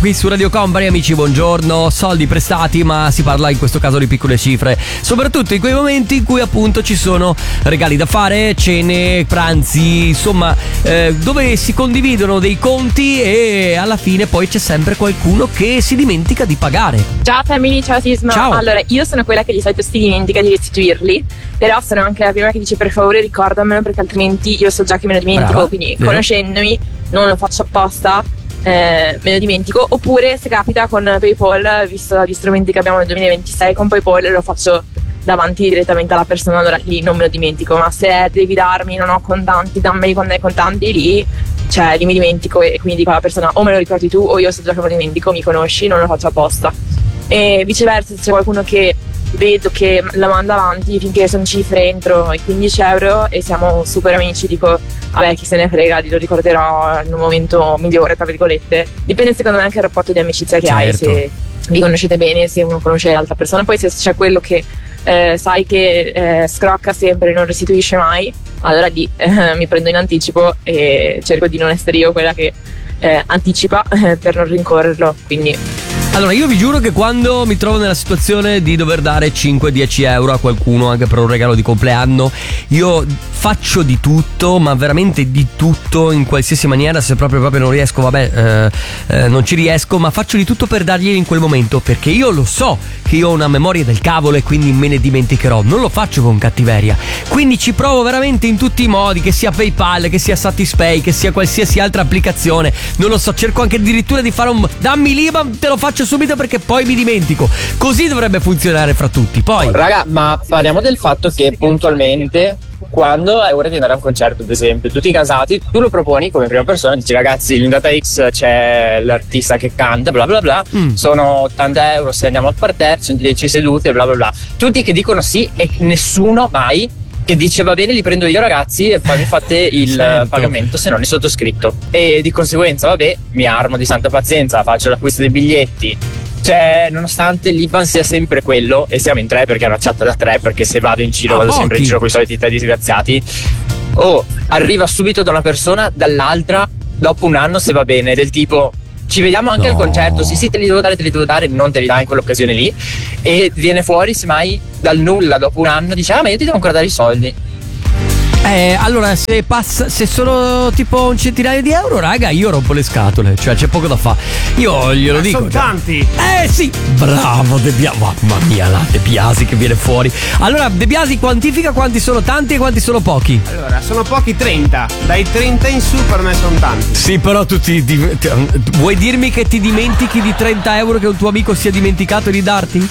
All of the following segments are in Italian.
Qui su Radio Company, amici, buongiorno. Soldi prestati, ma si parla in questo caso di piccole cifre, soprattutto in quei momenti in cui appunto ci sono regali da fare, cene, pranzi, insomma, dove si condividono dei conti e alla fine poi c'è sempre qualcuno che si dimentica di pagare. Ciao family, ciao Sisma. Ciao. Allora, io sono quella che di solito si dimentica di restituirli, però sono anche la prima che dice per favore ricordamelo, perché altrimenti io so già che me lo dimentico. Brava, quindi vero. Conoscendomi non lo faccio apposta, me lo dimentico. Oppure se capita con PayPal, visto gli strumenti che abbiamo nel 2026 con PayPal, lo faccio davanti direttamente alla persona, allora lì non me lo dimentico. Ma se devi darmi, non ho contanti, dammeli quando hai contanti, lì mi dimentico e quindi dico alla persona o me lo ricordi tu o io so già che me lo dimentico, mi conosci, non lo faccio apposta. E viceversa, se c'è qualcuno che vedo che la manda avanti finché sono cifre entro i 15 euro e siamo super amici, dico vabbè, chi se ne frega, lo ricorderò in un momento migliore, tra virgolette. Dipende secondo me anche dal rapporto di amicizia che hai, se vi conoscete bene, se uno conosce l'altra persona. Poi se c'è quello che sai che scrocca sempre e non restituisce mai, allora lì mi prendo in anticipo e cerco di non essere io quella che anticipa per non rincorrerlo. Quindi Allora, io vi giuro che quando mi trovo nella situazione di dover dare 5-10 euro a qualcuno anche per un regalo di compleanno, io faccio di tutto, ma veramente di tutto, in qualsiasi maniera. Se proprio non riesco, vabbè, non ci riesco, ma faccio di tutto per darglieli in quel momento, perché io lo so che io ho una memoria del cavolo e quindi me ne dimenticherò. Non lo faccio con cattiveria, quindi ci provo veramente in tutti i modi, che sia PayPal, che sia Satispay, che sia qualsiasi altra applicazione, non lo so, cerco anche addirittura di fare un dammi l'IBAN, te lo faccio subito perché poi mi dimentico. Così dovrebbe funzionare fra tutti. Poi raga, ma parliamo del fatto che puntualmente, quando è ora di andare a un concerto, ad esempio, tutti casati, tu lo proponi come prima persona, dici ragazzi, in data X c'è l'artista che canta, bla bla bla, sono 80 euro se andiamo al parterre, 110 sedute, bla bla bla. Tutti che dicono sì e nessuno mai che dice va bene, li prendo io ragazzi e poi mi fate il pagamento se non è sottoscritto. E di conseguenza vabbè, mi armo di santa pazienza, faccio l'acquisto dei biglietti. Cioè, nonostante l'IBAN sia sempre quello, e siamo in 3 perché è una chat da 3, perché se vado in giro vado sempre in giro con i soliti 3 disgraziati, arriva subito da una persona, dall'altra dopo un anno se va bene, del tipo ci vediamo anche al concerto, sì te li devo dare, non te li dai in quell'occasione lì, e viene fuori semmai dal nulla dopo un anno, dice ma io ti devo ancora dare i soldi. Allora, se sono tipo un centinaio di euro, raga, io rompo le scatole, cioè c'è poco da fare. Io glielo dico. Sono tanti. Sì, bravo De Biasi. Mamma mia, la De Biasi che viene fuori. Allora, De Biasi quantifica quanti sono tanti e quanti sono pochi. Allora, sono pochi 30. Dai 30 in su per me sono tanti. Sì, però tu vuoi dirmi che ti dimentichi di 30 euro che un tuo amico si è dimenticato di darti?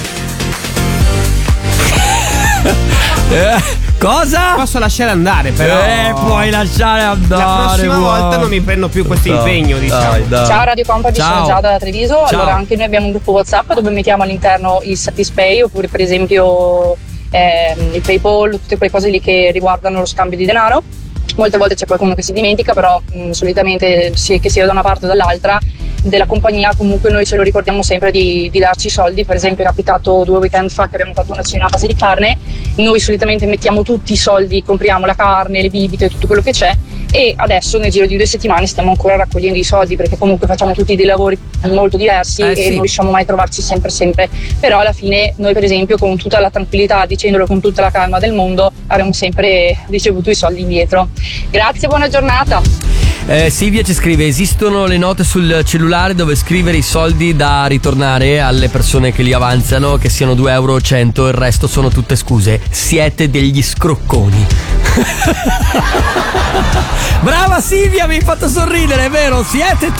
Cosa? Posso lasciare andare, però. Puoi lasciare andare. La prossima volta non mi prendo più questo impegno, diciamo. Dai. Ciao Radio Company, sono Giada da Treviso. Ciao. Allora, anche noi abbiamo un gruppo WhatsApp dove mettiamo all'interno il Satispay, oppure per esempio il PayPal, tutte quelle cose lì che riguardano lo scambio di denaro. Molte volte c'è qualcuno che si dimentica, però solitamente che sia da una parte o dall'altra della compagnia, comunque noi ce lo ricordiamo sempre di darci i soldi. Per esempio è capitato 2 weekend fa che abbiamo fatto una cena a base di carne, noi solitamente mettiamo tutti i soldi, compriamo la carne, le bibite, tutto quello che c'è, e adesso nel giro di 2 settimane stiamo ancora raccogliendo i soldi, perché comunque facciamo tutti dei lavori molto diversi e non riusciamo mai a trovarci sempre, però alla fine noi per esempio con tutta la tranquillità, dicendolo con tutta la calma del mondo, avremo sempre ricevuto i soldi indietro. Grazie, buona giornata. Silvia ci scrive: esistono le note sul cellulare dove scrivere i soldi da ritornare alle persone che li avanzano, che siano 2 euro o 100, il resto sono tutte scuse. Siete degli scrocconi. Brava Silvia, mi hai fatto sorridere, è vero, siete